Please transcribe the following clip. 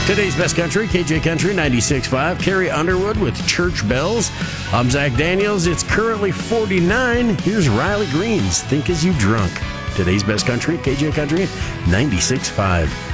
Today's Best Country, KJ Country 96.5. Carrie Underwood with Church Bells. I'm Zach Daniels. It's currently 49. Here's Riley Green's Think As You Drunk. Today's Best Country, KJ Country 96.5.